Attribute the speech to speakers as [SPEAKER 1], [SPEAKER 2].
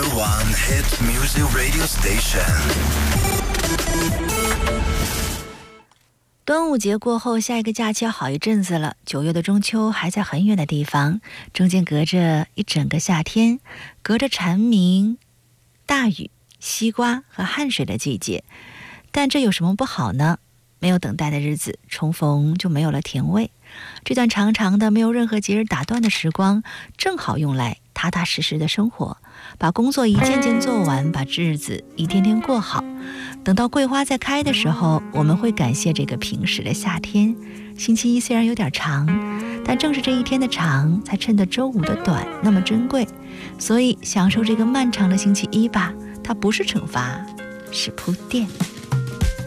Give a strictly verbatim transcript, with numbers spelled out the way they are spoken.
[SPEAKER 1] one hit music radio station。
[SPEAKER 2] 端午节过后，下一个假期要好一阵子了。九月的中秋还在很远的地方，中间隔着一整个夏天，隔着蝉鸣、大雨、西瓜和汗水的季节。但这有什么不好呢？没有等待的日子，重逢就没有了甜味。这段长长的没有任何节日打断的时光，正好用来踏踏实实的生活，把工作一件件做完，把日子一天天过好。等到桂花再开的时候，我们会感谢这个平时的夏天。星期一虽然有点长，但正是这一天的长，才衬得周五的短那么珍贵。所以享受这个漫长的星期一吧，它不是惩罚，是铺垫。